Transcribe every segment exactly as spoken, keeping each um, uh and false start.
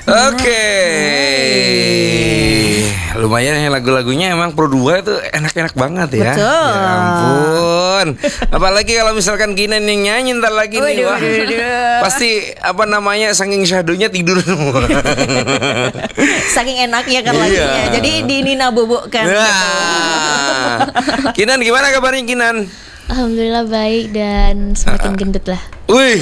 Oke. Lumayan ya lagu-lagunya emang Pro dua itu enak-enak banget ya. Betul. Ya ampun. Apalagi kalau misalkan Kinan yang nyanyi ntar lagi nih, Waduh, wah. waduh, waduh. Pasti apa namanya saking syahdunya tidur semua. Saking enaknya kan Iya. lagunya. Jadi di Nina Bobo kan. Wah. Kinan gimana kabarnya Kinan? Alhamdulillah baik dan semakin gendut lah. Wih,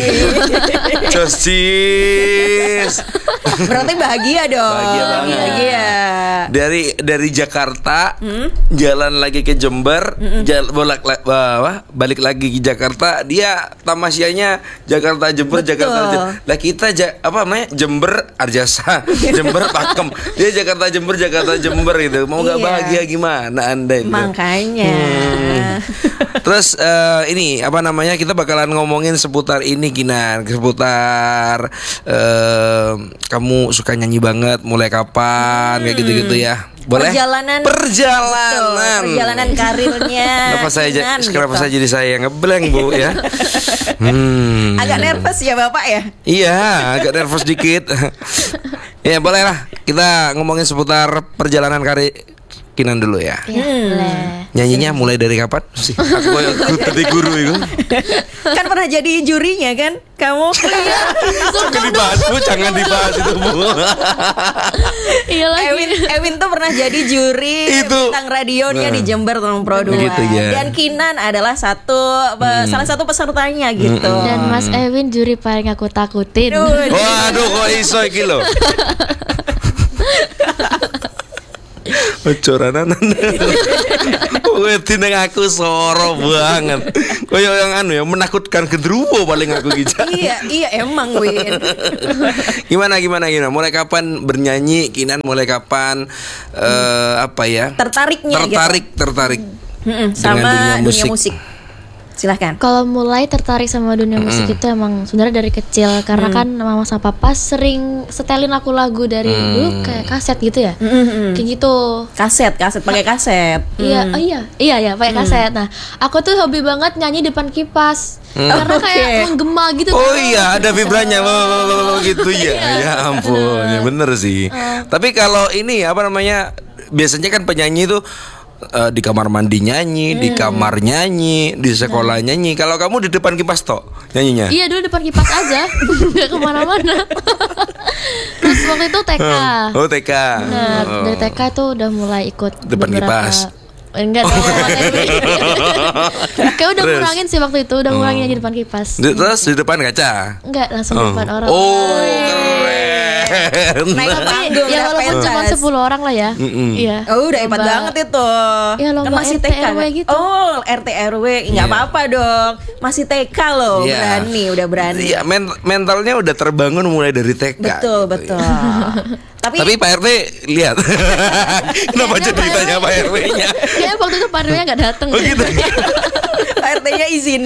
Josis. Berarti bahagia dong. Bahagia banget. Bahagia. Dari dari Jakarta jalan lagi ke Jember, jal- bolak la- wah, balik lagi ke Jakarta. Dia tamasianya Jakarta Jember, Betul. Jakarta Jember. Lah kita ja- apa namanya Jember Arjasa, Jember Pakem. Dia Jakarta Jember, Jakarta Jember gitu. Mau nggak Iya. bahagia gimana Anda itu? Makanya. Hmm. Terus eh, ini apa namanya kita bakalan ngomongin seputar ini Kinan, seputar eh, kamu suka nyanyi banget mulai kapan kayak gitu-gitu ya. Boleh? Perjalanan Perjalanan. Betul, perjalanan karirnya. Kenapa saya ja- Kinan, kenapa gitu. saya jadi saya ngeblank Bu ya? Hmm. Agak nervous ya Bapak ya? Iya, agak nervous dikit. Ya boleh lah kita ngomongin seputar perjalanan karir Kinan dulu ya. Iya, boleh. Nyanyinya mulai dari kapan sih? Aku aku tadi guru itu. Kan pernah jadi jurinya kan? Kamu? Jangan dibahas Bu, jangan dibahas itu Bu. Iya lagi. Ewin, Ewin tuh pernah jadi juri Itu. bintang radionya Nah. di Jember tahun Pro dua. Gitu ya. Dan Kinan adalah satu pe- salah satu pesertanya gitu. Dan Mas Ewin juri paling aku takutin. Duh, Waduh kok iso iki lho. Bocoranan. Kowe tineng aku soro banget. Koyo yang anu ya menakutkan gendruwo paling aku gitu. iya, iya emang Win. Gimana gimana gimana? Mulai kapan bernyanyi? Kinan mulai kapan eh, apa ya? Tertariknya Tertarik, tertarik. Mm-mm, dengan sama dunia dunia musik. musik. Silahkan. Kalau mulai tertarik sama dunia musik itu emang sebenarnya dari kecil karena kan mama sama papa sering setelin aku lagu dari dulu kayak kaset gitu ya. Mm-mm. Kayak gitu. Kaset, kaset pakai kaset. Iya, oh iya, iya ya pakai kaset. Nah, aku tuh hobi banget nyanyi depan kipas karena kayak Oke. menggema gitu. Oh kan. iya ada vibranya gitu ya. Ya ampun, ya bener sih. Tapi kalau ini apa namanya? Biasanya kan penyanyi itu eh, di kamar mandi nyanyi, di kamar nyanyi, di sekolah nyanyi. Kalau kamu di depan kipas toh nyanyinya? Iya dulu depan kipas aja, nggak kemana-mana. Terus waktu itu T K. Oh T K. Benar, Oh. dari T K tuh udah mulai ikut Depan beberapa- kipas. Enggak dong. Kayak udah Terus? ngurangin sih waktu itu, udah ngurangin nyanyi depan kipas. Di- Terus di depan kaca. Enggak, langsung di depan orang. Oh keren. Naik ke panggung, Ya udah walaupun pentas. cuma sepuluh orang lah ya. Iya. Oh udah hebat Lomba- banget itu. Ya, lomba Kan masih R T T K R W kan? gitu. Oh R T R W nggak Iya. apa-apa dong. Masih T K loh. Iya. Berani, udah berani. Iya men- mentalnya udah terbangun mulai dari T K. Betul gitu betul. ya. Tapi, Tapi Pak R T lihat. Kenapa Kayaknya jadi Pak ditanya Pak R W-nya? Kayaknya waktu itu Pak Rwnya nggak datang. Oh gitu. Pak R T-nya izin.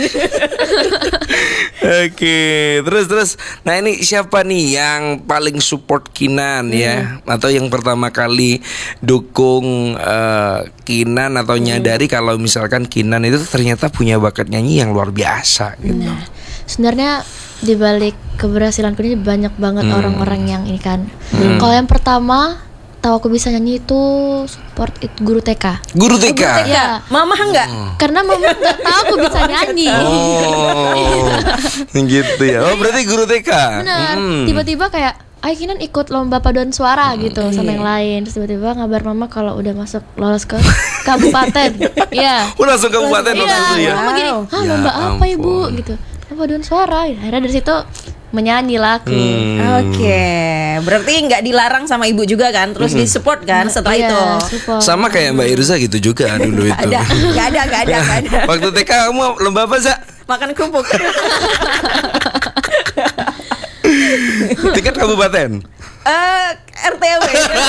Oke, terus terus. Nah ini siapa nih yang paling support Kinan ya, atau yang pertama kali dukung eh, Kinan atau nyadari kalau misalkan Kinan itu ternyata punya bakat nyanyi yang luar biasa gitu. Nah, sebenarnya di balik keberhasilanku ini banyak banget orang-orang yang ini kan. Kalau yang pertama tahu aku bisa nyanyi itu support itu guru T K. Guru T K. T K. Iya. Mama enggak? Karena mama nggak tahu aku bisa nyanyi. Oh, gitu ya. Oh berarti guru T K. Benar. Hmm. Tiba-tiba kayak Ay Kinan ikut lomba paduan suara gitu sama yang lain. Terus tiba-tiba ngabar mama kalau udah masuk lolos ke kabupaten. Iya. Oh langsung kabupaten Iya, waktu itu ya. mama gini, ah Ya lomba apa ibu ampun. gitu. Lomba paduan suara. Akhirnya dari situ menyanyi lah aku. Hmm. Oke, berarti nggak dilarang sama ibu juga kan? Terus disupport kan setelah Iya, itu? support. Sama kayak Mbak Irza gitu juga dulu itu. Ada, nggak ada, nggak ada, nggak ada. Waktu T K kamu lomba apa, Za? Makan kerupuk. Tingkat kabupaten. Eh, R T W.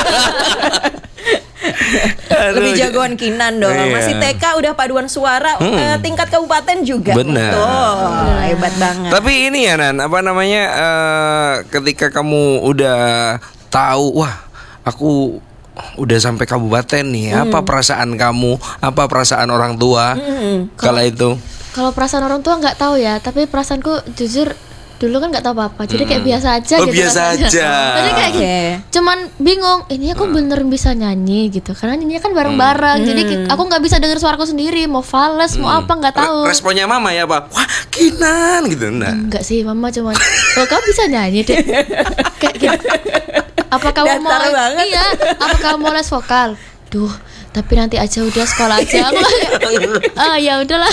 Lebih jagoan Kinan dong. Iya. Masih T K udah paduan suara, eh, tingkat kabupaten juga. Benar. Tuh, hebat banget. Tapi ini ya Nan, apa namanya eh, ketika kamu udah tahu, wah aku udah sampai kabupaten nih, apa perasaan kamu, apa perasaan orang tua kala itu? Kalau perasaan orang tua nggak tahu ya, tapi perasaanku jujur dulu kan nggak tahu apa-apa, jadi kayak biasa aja Oh, gitu. biasa rasanya. aja. Jadi kayak Oke. gitu. Cuman bingung, ini aku bener bisa nyanyi gitu. Karena nyanyinya kan bareng-bareng. Jadi ki- aku nggak bisa denger suaraku sendiri, mau fales, mau apa nggak tahu. Responnya mama ya Pak, wah Kinan gitu. Nah, Enggak sih, mama cuman, "Oh, kamu bisa nyanyi deh." Kayak gitu. Apa kamu mau Datar banget. Iya, apa kamu mau les vokal? Duh, tapi nanti aja udah sekolah aja. Aku kayak, ah ya udahlah.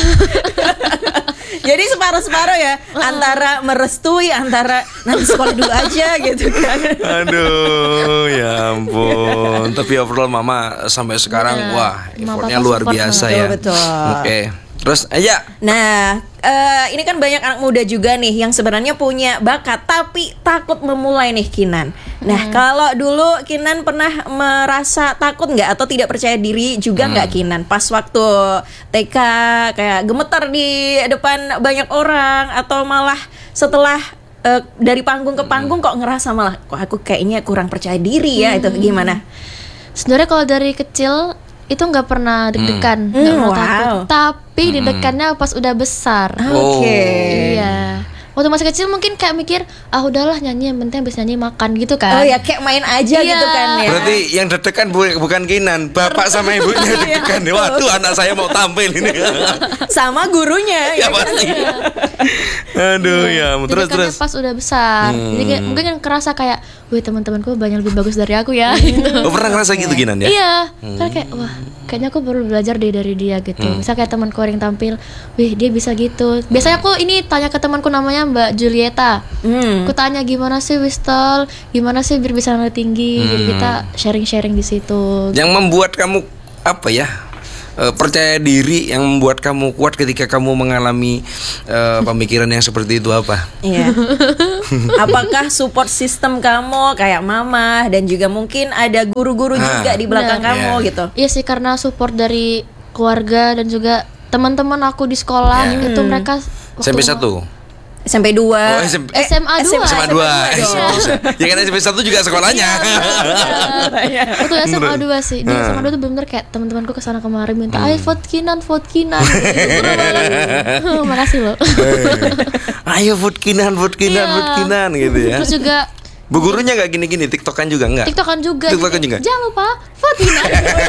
Jadi separuh-separuh ya, antara merestui, antara nanti sekolah dulu aja gitu kan. aduh, ya ampun. Tapi overall mama sampai sekarang Bener. wah, Mama effortnya papa luar support biasa banget. ya. Betul, betul. Oke, terus aja. Nah, eh, ini kan banyak anak muda juga nih yang sebenarnya punya bakat tapi takut memulai nih Kinan. Nah, kalau dulu Kinan pernah merasa takut nggak atau tidak percaya diri juga nggak Kinan pas waktu T K kayak gemetar di depan banyak orang atau malah setelah eh, dari panggung ke panggung kok ngerasa malah kok aku kayaknya kurang percaya diri ya itu gimana? Sebenarnya kalau dari kecil itu nggak pernah deg-degan, nggak Hmm, pernah wow. takut. Tapi deg-degannya pas udah besar. Oke. Iya. Waktu masih kecil mungkin kayak mikir, ah udahlah nyanyi, yang penting habis nyanyi makan gitu kan. Oh ya kayak main aja Iya. gitu kan ya. Berarti yang deg-degan bu- bukan Kinan, bapak sama ibunya deg-degan. Waduh, anak saya mau tampil ini. Sama gurunya Ya ya kan? pasti. Aduh ya, terus Deg-degannya terus. pas udah besar. Jadi kayak, mungkin kan kerasa kayak, wih teman-temanku banyak lebih bagus dari aku ya. gitu. Oh, pernah ngerasa gitu Kinan ya? Iya, kan kayak wah, kayaknya aku baru belajar deh dari dia gitu. Misal kayak temanku yang tampil, wih dia bisa gitu. Biasanya aku ini tanya ke temanku namanya Mbak Julieta. Hmm. Aku tanya gimana sih Wistel, gimana sih biar bisa nilai tinggi. Jadi kita sharing-sharing di situ. Yang membuat kamu apa ya? eh, percaya diri yang membuat kamu kuat ketika kamu mengalami eh, pemikiran yang seperti itu apa? Iya. Apakah support system kamu kayak mama dan juga mungkin ada guru-guru Ah, juga di belakang benar. kamu Iya. gitu? Iya sih, karena support dari keluarga dan juga teman-teman aku di sekolah Ya. itu mereka waktu- Sampai satu. Sampai dua. Oh, S M P. S M A dua. S M A dua. S M A dua. Ya kan S M P satu juga sekolahnya. Waktu S M A dua sih. Di S M A dua tuh bener-bener kayak teman-temanku kesana kemari minta, ayo vote Kinan, vote Kinan. Gitu. Seru banget. Makasih loh. Ayo vote Kinan, vote Kinan, Iya. vote Kinan gitu ya. Terus juga Bu gurunya nggak gini-gini, TikTokan juga nggak? TikTokan juga. TikTokan Jadi, juga? Jangan lupa vote Kinan.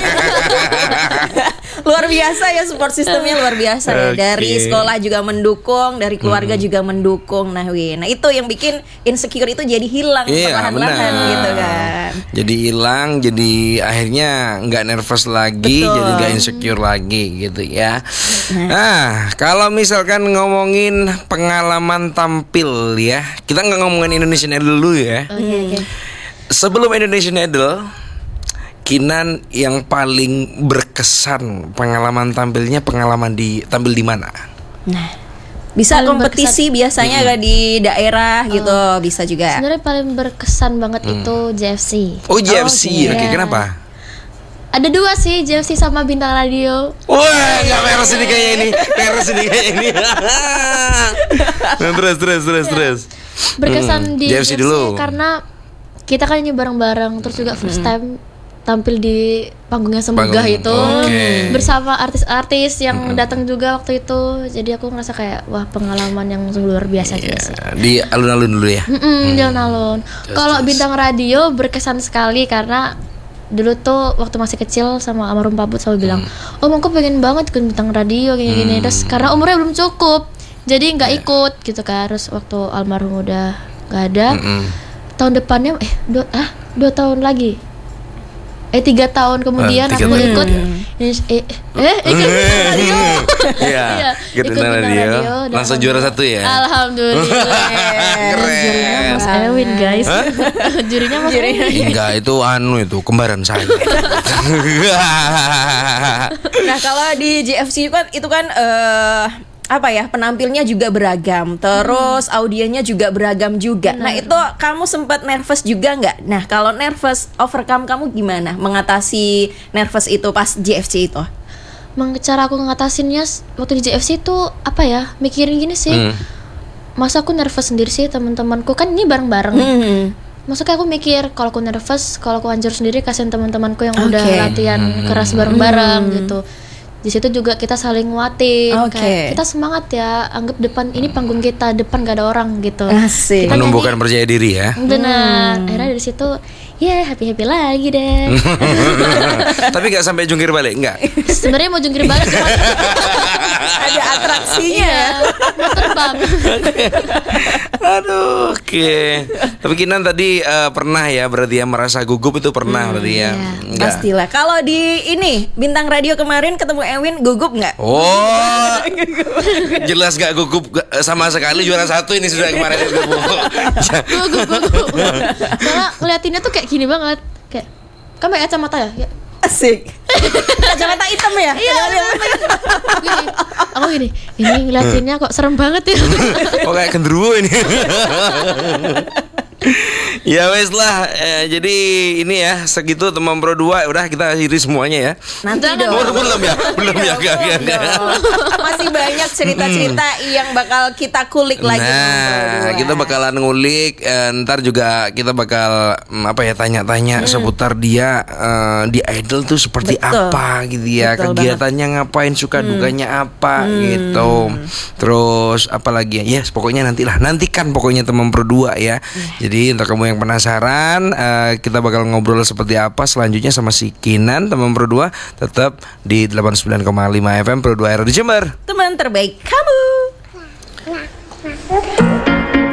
Luar biasa ya support sistemnya luar biasa ya. Oke. Dari sekolah juga mendukung, dari keluarga juga mendukung. Nah, Wi. Nah, itu yang bikin insecure itu jadi hilang Iya, perlahan-lahan benar. gitu kan. Jadi hilang, jadi akhirnya nggak nervous lagi, Betul. jadi nggak insecure lagi gitu ya. Nah, kalau misalkan ngomongin pengalaman tampil ya, kita nggak ngomongin Indonesian Idol dulu ya. Oke, oke. Sebelum Indonesian Idol, Kinan yang paling berkesan pengalaman tampilnya pengalaman di tampil di mana? Nah, bisa Paling kompetisi biasanya ada di daerah gitu, bisa juga. Sebenarnya paling berkesan banget itu J F C. Oh J F C, Oke. oke kenapa? Ada dua sih, J F C sama Bintang Radio. Wah, nggak beres ini kayak ini, beres ini kayak ini. Nah, terus, terus, terus, terus. Berkesan Hmm, di J F C dulu. karena kita kan nyanyi bareng-bareng, terus juga first time tampil di panggungnya Semegah Panggung, itu oke. bersama artis-artis yang datang juga waktu itu. Jadi aku ngerasa kayak wah, pengalaman yang sungguh luar biasa gitu sih. Ya, di alun-alun dulu ya. Mm-mm, di alun-alun. Kalau Bintang Radio berkesan sekali karena dulu tuh waktu masih kecil sama almarhum Pak Bud selalu bilang, "Oh, aku pengen banget ikut Bintang Radio kayak gini." Terus karena umurnya belum cukup, jadi nggak ikut gitu kan. Terus waktu almarhum udah nggak ada, Mm-mm. tahun depannya eh dua ah dua tahun lagi. Eh tiga tahun kemudian Ah, tiga aku tahun ikut kemudian. eh, eh ikut Bintang Radio. Iya, Iya, ikut Bintang Radio. dan Langsung juara satu ya. Alhamdulillah. Jurinya Mas Ewin guys. Jurinya Mas Ewin. Enggak, itu anu itu kembaran saya. Nah, kalau di J F C kan itu kan eh apa ya, penampilnya juga beragam, terus audiennya juga beragam juga. Nah, itu kamu sempat nervous juga nggak? Nah, kalau nervous, overcome kamu gimana mengatasi nervous itu pas J F C itu? Emang cara aku ngatasinnya s- waktu di J F C itu apa ya, mikirin gini sih, Hmm. masa aku nervous sendiri sih, teman-temanku kan ini bareng-bareng. Hmm. Maksudnya aku mikir kalau aku nervous, kalau aku hancur sendiri kasihan teman-temanku yang udah Oke. latihan keras bareng-bareng gitu. Di situ juga kita saling nguatin, Oke. kayak kita semangat ya, anggap depan ini panggung kita, depan gak ada orang gitu. Asik. Kita Menumbuhkan nyanyi- percaya diri ya. Benar. Akhirnya dari situ ya happy happy lagi deh. Tapi nggak sampai jungkir balik, nggak? Sebenarnya mau jungkir balik cuma Ada atraksinya. iya, mau terbang. Aduh, oke. Tapi Kinan tadi eh, pernah ya, berarti ya merasa gugup itu pernah berarti ya. Nggak? Pastilah. Kalau di ini bintang radio kemarin ketemu Ewin gugup nggak? Oh, jelas gak gugup gak- sama sekali, juara satu ini sudah kemarin itu. Gugup gugup. Soalnya ngeliatinnya tuh kayak gini banget, kayak kan pakai kacamata ya? Ya. Asik. Kacamata hitam ya? Iya, gini. Aku gini, ini ngeliatinnya kok serem banget ya. Oh, kayak genderuwo ini. Ya wes lah, eh, jadi ini ya segitu teman Pro dua, udah kita akhiri semuanya ya. Nanti Jangan. dong. Oh, belum ya, belum ya, gak, gak, gak. Masih banyak cerita-cerita yang bakal kita kulik lagi. Nah, Bang Pro kita dua. bakalan ngulik, eh, ntar juga kita bakal mm, apa ya tanya-tanya seputar dia eh, di Idol tuh seperti Betul. apa gitu ya, Betul kegiatannya ngapain, suka dukanya apa gitu. Terus apalagi ya, yes, pokoknya nantilah, nantikan pokoknya teman Pro dua ya. Jadi untuk kamu yang penasaran, eh, kita bakal ngobrol seperti apa selanjutnya sama si Kinan teman Pro dua, tetap di delapan puluh sembilan koma lima F M Pro dua R di Jember. Teman terbaik kamu.